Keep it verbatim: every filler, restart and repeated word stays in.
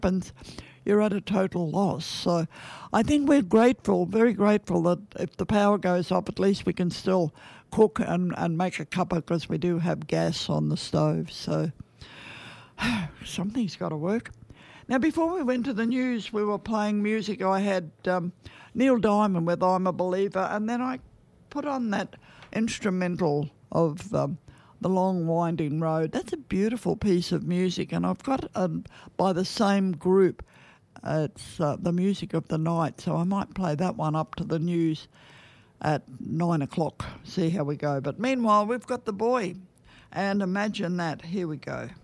happens, you're at a total loss. So I think we're grateful, very grateful that if the power goes off, at least we can still cook and, and make a cuppa because we do have gas on the stove. So something's got to work. Now, before we went to the news, we were playing music. I had um, Neil Diamond with I'm a Believer, and then I put on that instrumental of um, The Long Winding Road. That's a beautiful piece of music, and I've got it um, by the same group. Uh, it's uh, The Music of the Night, so I might play that one up to the news at nine o'clock, see how we go. But meanwhile, we've got The Boy, and imagine that. Here we go.